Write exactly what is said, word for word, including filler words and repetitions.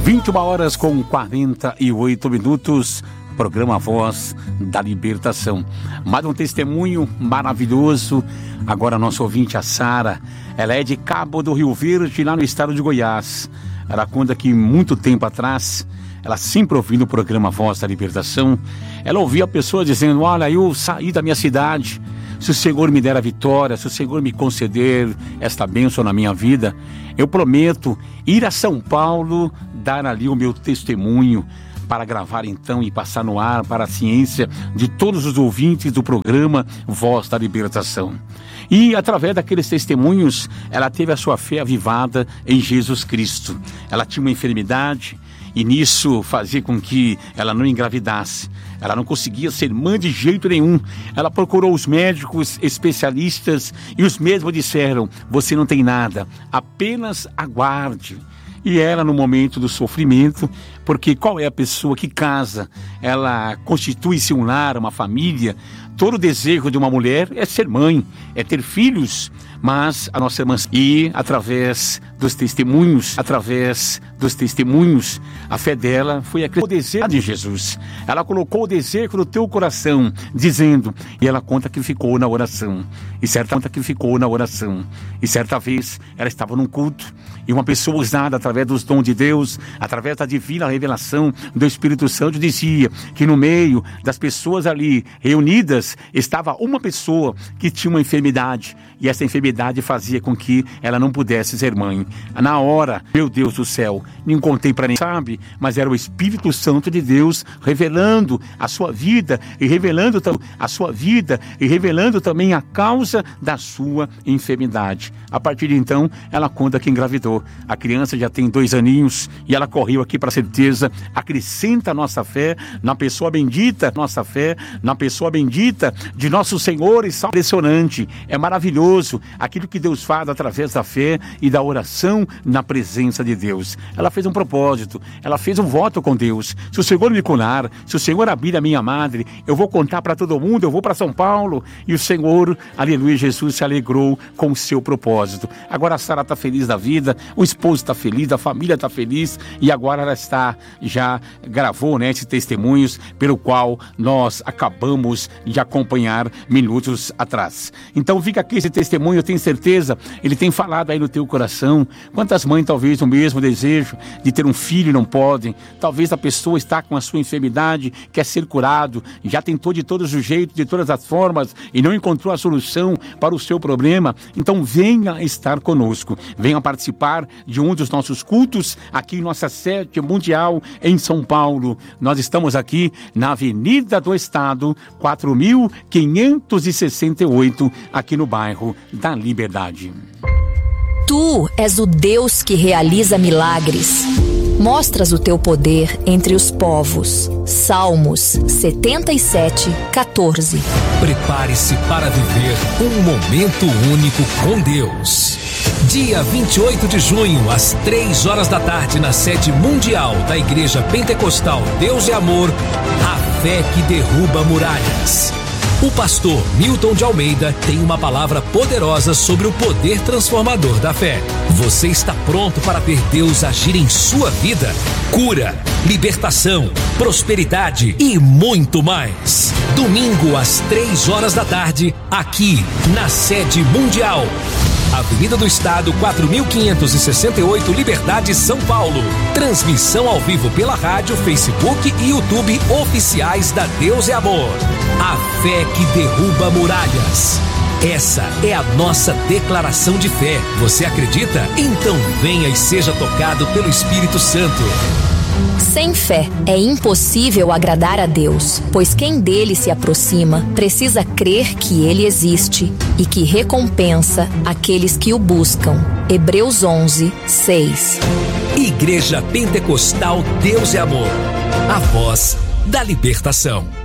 vinte e uma horas com quarenta e oito minutos, programa Voz da Libertação. Mais um testemunho maravilhoso. Agora nosso ouvinte, a Sara, ela é de Cabo do Rio Verde, lá no estado de Goiás. Ela conta que muito tempo atrás, ela sempre ouvindo o programa Voz da Libertação, ela ouvia a pessoa dizendo: olha, eu saí da minha cidade, se o Senhor me der a vitória, se o Senhor me conceder esta bênção na minha vida, eu prometo ir a São Paulo, dar ali o meu testemunho, para gravar então e passar no ar para a ciência de todos os ouvintes do programa Voz da Libertação. E através daqueles testemunhos, ela teve a sua fé avivada em Jesus Cristo. Ela tinha uma enfermidade e nisso fazia com que ela não engravidasse. Ela não conseguia ser mãe de jeito nenhum. Ela procurou os médicos especialistas e os mesmos disseram: você não tem nada, apenas aguarde. E ela, no momento do sofrimento, porque qual é a pessoa que casa? Ela constitui-se um lar, uma família. Todo o desejo de uma mulher é ser mãe, é ter filhos. Mas a nossa irmã, e através dos testemunhos, através dos testemunhos, a fé dela foi a desejo de Jesus. Ela colocou o desejo no teu coração, dizendo, e ela conta que ficou na oração, e certa conta que ficou na oração, e certa vez ela estava num culto, e uma pessoa usada através dos dons de Deus, através da divina revelação do Espírito Santo, dizia que no meio das pessoas ali reunidas, estava uma pessoa que tinha uma enfermidade, e essa enfermidade fazia com que ela não pudesse ser mãe. Na hora, meu Deus do céu, nem contei para ninguém, sabe? Mas era o Espírito Santo de Deus revelando a sua vida e revelando a sua vida e revelando também a causa da sua enfermidade. A partir de então, ela conta que engravidou. A criança já tem dois aninhos e ela correu aqui para a certeza. Acrescenta a nossa fé na pessoa bendita, nossa fé na pessoa bendita de nosso Senhor e Salvador. Impressionante, é maravilhoso aquilo que Deus faz através da fé e da oração na presença de Deus. Ela fez um propósito, ela fez um voto com Deus. Se o Senhor me curar, se o Senhor abrir a minha madre, eu vou contar para todo mundo, eu vou para São Paulo. E o Senhor, aleluia, Jesus se alegrou com o seu propósito. Agora a Sara está feliz da vida, o esposo está feliz, a família está feliz, e agora ela está, já gravou, né, esses testemunhos pelo qual nós acabamos de acompanhar minutos atrás. Então fica aqui esse testemunho, eu tenho certeza, ele tem falado aí no teu coração. Quantas mães talvez o mesmo desejo de ter um filho e não podem? Talvez a pessoa está com a sua enfermidade, quer ser curado, já tentou de todos os jeitos, de todas as formas e não encontrou a solução para o seu problema. Então venha estar conosco, venha participar de um dos nossos cultos aqui em nossa sede mundial em São Paulo. Nós estamos aqui na Avenida do Estado, quatro mil quinhentos e sessenta e oito, aqui no bairro da Liberdade. Tu és o Deus que realiza milagres. Mostras o teu poder entre os povos. Salmos setenta e sete, quatorze. Prepare-se para viver um momento único com Deus. Dia vinte e oito de junho, às três horas da tarde, na sede mundial da Igreja Pentecostal Deus é Amor, a fé que derruba muralhas. O pastor Milton de Almeida tem uma palavra poderosa sobre o poder transformador da fé. Você está pronto para ver Deus agir em sua vida? Cura, libertação, prosperidade e muito mais. Domingo às três horas da tarde, aqui na sede mundial. Avenida do Estado, quatro mil quinhentos e sessenta e oito, Liberdade, São Paulo. Transmissão ao vivo pela rádio, Facebook e YouTube oficiais da Deus é Amor. A fé que derruba muralhas. Essa é a nossa declaração de fé. Você acredita? Então venha e seja tocado pelo Espírito Santo. Sem fé é impossível agradar a Deus, pois quem dele se aproxima precisa crer que ele existe e que recompensa aqueles que o buscam. Hebreus onze, seis. Igreja Pentecostal Deus é Amor, a voz da libertação.